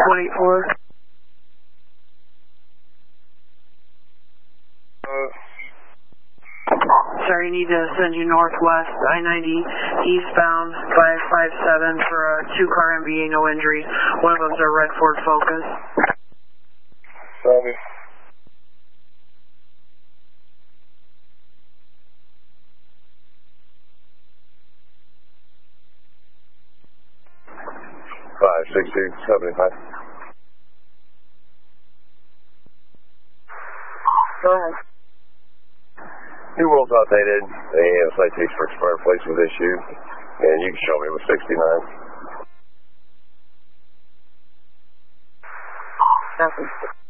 24. Sorry, need to send you northwest, I-90 eastbound 557 for a 2-car MVA, no injuries. One of them's a red Ford Focus. Copy. Five, 75. Go ahead. New World's outdated. They have citation for expired plates was issued, and you can show me it was 69. Nothing.